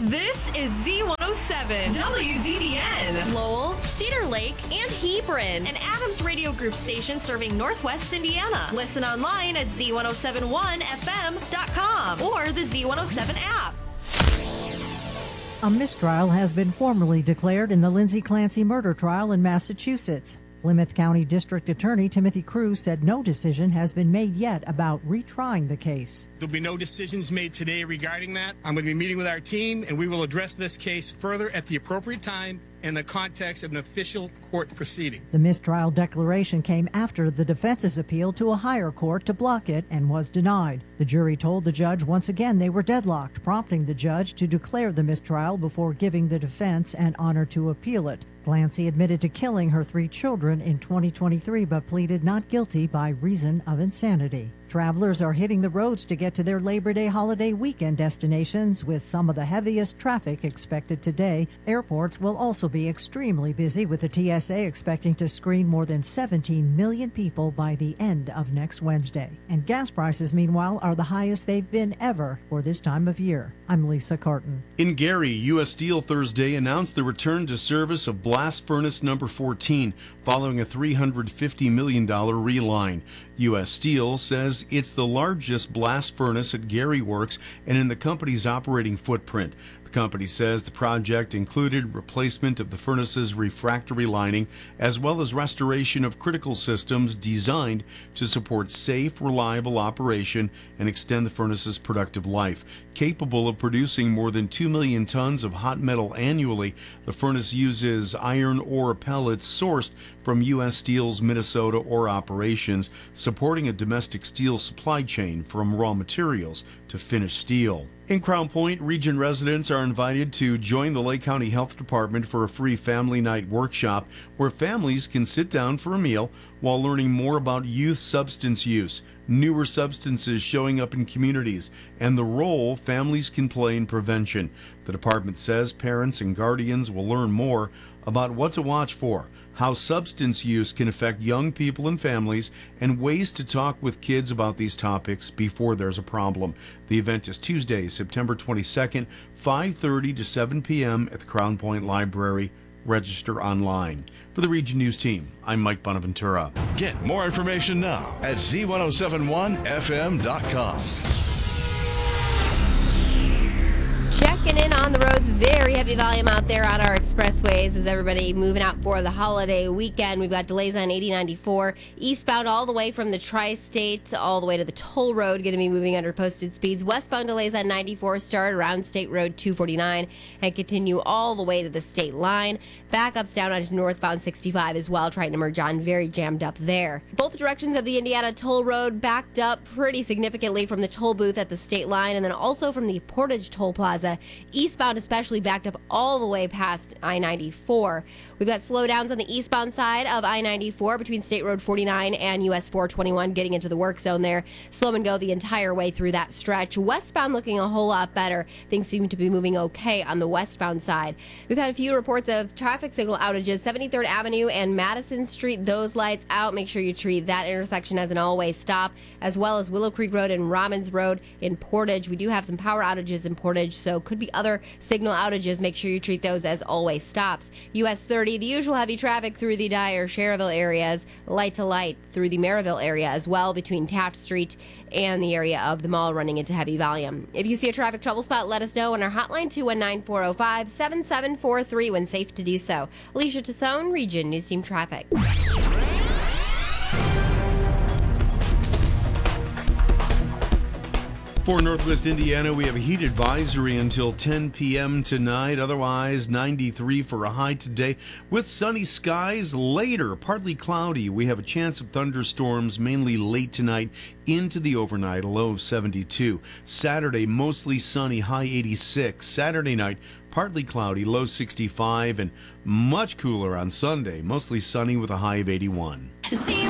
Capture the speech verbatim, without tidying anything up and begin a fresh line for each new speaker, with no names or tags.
This is Z one oh seven, W Z B N.
Lowell, Cedar Lake, and Hebron. An Adams Radio Group station serving Northwest Indiana. Listen online at Z one oh seven one F M dot com or the Z one oh seven app.
A mistrial has been formally declared in the Lindsay Clancy murder trial in Massachusetts. Plymouth County District Attorney Timothy Cruz said no decision has been made yet about retrying the case.
There'll be no decisions made today regarding that. I'm going to be meeting with our team, and we will address this case further at the appropriate time in the context of an official court proceeding.
The mistrial declaration came after the defense's appeal to a higher court to block it and was denied. The jury told the judge once again they were deadlocked, prompting the judge to declare the mistrial before giving the defense an honor to appeal it. Clancy admitted to killing her three children in twenty twenty-three but pleaded not guilty by reason of insanity. Travelers are hitting the roads to get to their Labor Day holiday weekend destinations with some of the heaviest traffic expected today. Airports will also be extremely busy, with the T S A expecting to screen more than seventeen million people by the end of next Wednesday. And gas prices, meanwhile, are the highest they've been ever for this time of year. I'm Lisa Carton.
In Gary, U S Steel Thursday announced the return to service of Blast Furnace number fourteen following a three hundred fifty million dollars reline. U S Steel says it's the largest blast furnace at Gary Works and in the company's operating footprint. The company says the project included replacement of the furnace's refractory lining as well as restoration of critical systems designed to support safe, reliable operation and extend the furnace's productive life. Capable of producing more than two million tons of hot metal annually, the furnace uses iron ore pellets sourced from U S Steel's Minnesota ore operations, supporting a domestic steel supply chain from raw materials to finished steel. In Crown Point, region residents are invited to join the Lake County Health Department for a free family night workshop where families can sit down for a meal while learning more about youth substance use, newer substances showing up in communities, and the role families can play in prevention. The department says parents and guardians will learn more about what to watch for, how substance use can affect young people and families, and ways to talk with kids about these topics before there's a problem. The event is Tuesday, September twenty-second, five thirty to seven p.m. at the Crown Point Library. Register online. For the Region News Team, I'm Mike Bonaventura.
Get more information now at Z ten seventy-one F M dot com.
Checking in on the roads, very heavy volume out there on our expressways as everybody moving out for the holiday weekend. We've got delays on eighty ninety-four eastbound all the way from the Tri-State all the way to the toll road, going to be moving under posted speeds. Westbound delays on ninety-four start around State Road two forty-nine and continue all the way to the state line. Backups down onto northbound sixty-five as well, trying to merge on, very jammed up there. Both directions of the Indiana toll road backed up pretty significantly from the toll booth at the state line and then also from the Portage Toll Plaza. Eastbound especially backed up all the way past I ninety-four. We've got slowdowns on the eastbound side of I ninety-four between State Road forty-nine and U S four twenty-one, getting into the work zone there. Slow and go the entire way through that stretch. Westbound looking a whole lot better. Things seem to be moving okay on the westbound side. We've had a few reports of traffic signal outages. seventy-third Avenue and Madison Street, those lights out. Make sure you treat that intersection as an all-way stop, as well as Willow Creek Road and Robbins Road in Portage. We do have some power outages in Portage, so could be other signal outages. Make sure you treat those as always stops. U S thirty, the usual heavy traffic through the Dyer Cherville areas, light to light through the Maryville area as well, between Taft Street and the area of the mall, running into heavy volume. If you see a traffic trouble spot, let us know on our hotline two one nine, four oh five, seven seven four three when safe to do so. Alicia Tassone, Region News Team Traffic.
For Northwest Indiana, we have a heat advisory until ten p.m. tonight. Otherwise, ninety-three for a high today with sunny skies later. Partly cloudy. We have a chance of thunderstorms mainly late tonight into the overnight, a low of seventy-two. Saturday, mostly sunny, high eighty-six. Saturday night, partly cloudy, low sixty-five, and much cooler on Sunday, mostly sunny with a high of eighty-one.
Z